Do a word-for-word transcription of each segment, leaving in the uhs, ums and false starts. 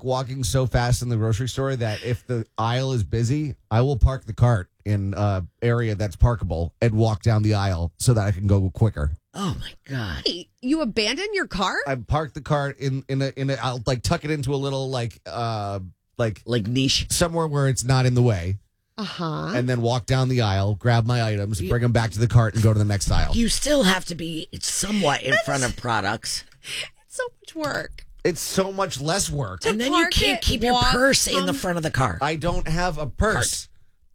walking so fast in the grocery store that if the aisle is busy, I will park the cart in an area that's parkable and walk down the aisle so that I can go quicker. Oh my God! Hey, you abandon your cart? I park the cart in in a in a. I'll like tuck it into a little like uh like like niche somewhere where it's not in the way. Uh huh. And then walk down the aisle, grab my items, bring them back to the cart, and go to the next aisle. You still have to be somewhat in front of products. It's so much work. It's so much less work. And then you can't keep your purse in the front of the car. I don't have a purse.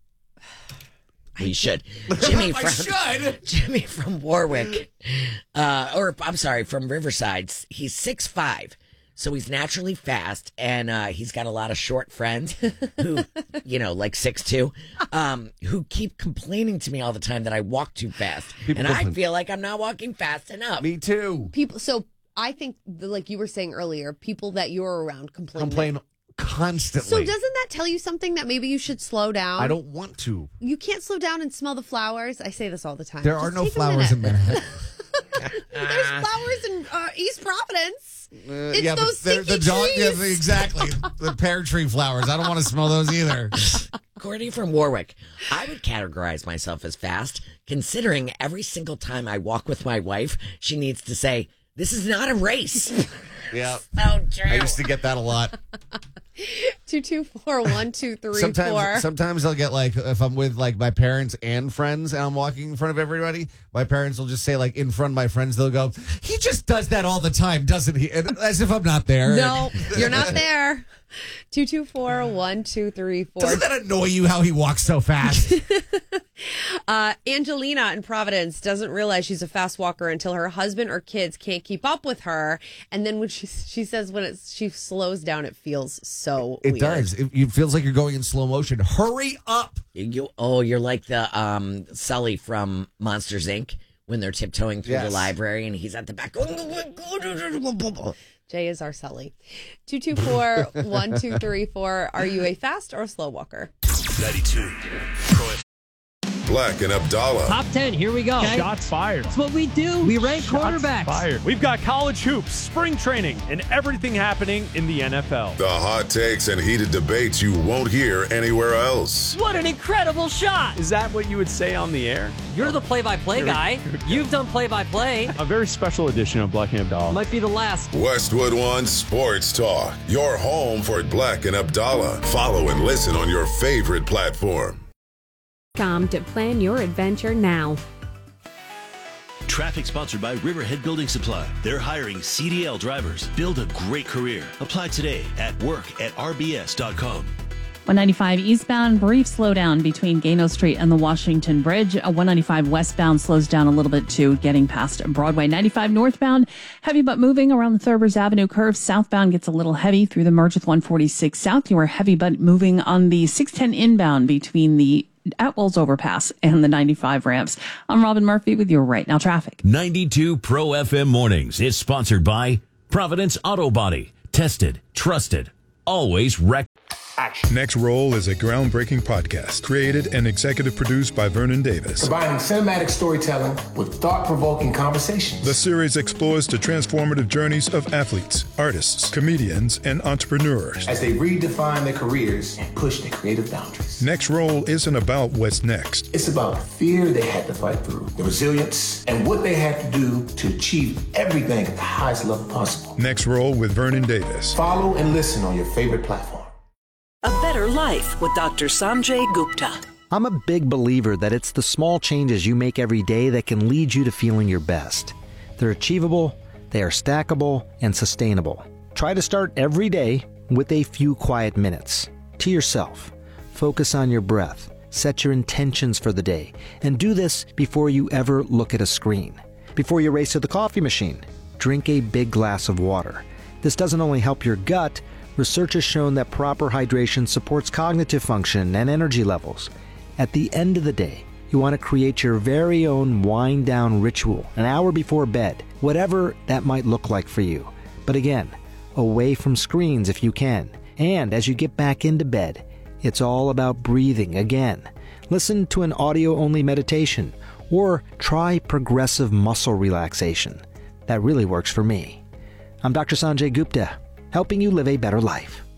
We should. Jimmy I from should. Jimmy from Warwick, uh, or I'm sorry, from Riverside. He's six five, so he's naturally fast, and uh, he's got a lot of short friends who, you know, like six two, um, who keep complaining to me all the time that I walk too fast, People and complain. I feel like I'm not walking fast enough. Me too. People. So I think, like you were saying earlier, people that you're around complain. Complain constantly. So doesn't that tell you something that maybe you should slow down? I don't want to. You can't slow down and smell the flowers. I say this all the time. There Just are no take a flowers in minute. Manhattan. There's flowers in uh, East Providence. Uh, It's yeah, those but they're- stinky the dog, yeah, trees. exactly. The pear tree flowers. I don't want to smell those either. Courtney from Warwick, I would categorize myself as fast, considering every single time I walk with my wife, she needs to say, "This is not a race." Yeah. So true. I used to get that a lot. Two two four one two three Sometimes, four. sometimes I'll get like if I'm with like my parents and friends and I'm walking in front of everybody, my parents will just say like in front of my friends, they'll go, "He just does that all the time, doesn't he?" And as if I'm not there. No, you're not there. Two two four one two three four. Doesn't that annoy you how he walks so fast? Uh, Angelina in Providence doesn't realize she's a fast walker until her husband or kids can't keep up with her, and then when she she says when it's she slows down, it feels so. It weird. does. It, it feels like you're going in slow motion. Hurry up! You, oh, you're like the um, Sully from Monsters, Incorporated when they're tiptoeing through Yes. the library and he's at the back. Jay is our Sully. Two two four one two three four. Are you a fast or a slow walker? ninety-two. Black and Abdallah. Top ten, here we go. Shots fired. That's what we do. We rank Shots quarterbacks. fired. We've got college hoops, spring training, and everything happening in the N F L. The hot takes and heated debates you won't hear anywhere else. What an incredible shot. Is that what you would say on the air? You're the play-by-play guy. You've done play-by-play. A very special edition of Black and Abdallah. Might be the last. Westwood One Sports Talk. Your home for Black and Abdallah. Follow and listen on your favorite platform. Com to plan your adventure now. Traffic sponsored by Riverhead Building Supply. They're hiring C D L drivers. Build a great career. Apply today at work at r b s dot com. one ninety-five eastbound, brief slowdown between Gano Street and the Washington Bridge. A one ninety-five westbound slows down a little bit too, getting past Broadway. ninety-five northbound, heavy but moving around the Thurber's Avenue curve. Southbound gets a little heavy through the merge with one forty-six South. You are heavy but moving on the six ten inbound between the Atwell's Overpass and the ninety-five ramps. I'm Robin Murphy with your Right Now traffic. ninety-two Pro F M Mornings is sponsored by Providence Auto Body. Tested, trusted, always rec. Next Roll is a groundbreaking podcast created and executive produced by Vernon Davis. Combining cinematic storytelling with thought-provoking conversations. The series explores the transformative journeys of athletes, artists, comedians, and entrepreneurs as they redefine their careers and push their creative boundaries. Next Roll isn't about what's next. It's about the fear they had to fight through, the resilience, and what they had to do to achieve everything at the highest level possible. Next Roll with Vernon Davis. Follow and listen on your favorite platform. A Better Life with Doctor Sanjay Gupta. I'm a big believer that it's the small changes you make every day that can lead you to feeling your best. They're achievable, they are stackable, and sustainable. Try to start every day with a few quiet minutes. To yourself. Focus on your breath. Set your intentions for the day. And do this before you ever look at a screen. Before you race to the coffee machine, drink a big glass of water. This doesn't only help your gut. Research has shown that proper hydration supports cognitive function and energy levels. At the end of the day, you want to create your very own wind-down ritual an hour before bed, whatever that might look like for you. But again, away from screens if you can. And as you get back into bed, it's all about breathing again. Listen to an audio-only meditation or try progressive muscle relaxation. That really works for me. I'm Doctor Sanjay Gupta, helping you live a better life.